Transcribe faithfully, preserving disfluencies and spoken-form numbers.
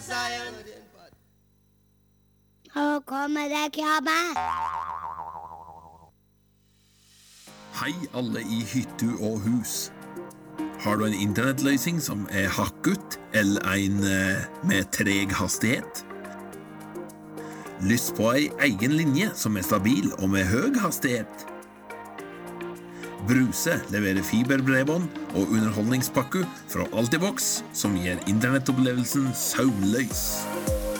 Nå kommer det krabbe. Hei alle i hyttu og hus. Har du en internettløsning som er hakket, eller en eh, med treg hastighet? Lyst på ei egen linje som er stabil og med høg hastighet? Bruse leverer fiberbredbånd og underholdningspakke fra Altibox som gir internettopplevelsen søvnløs.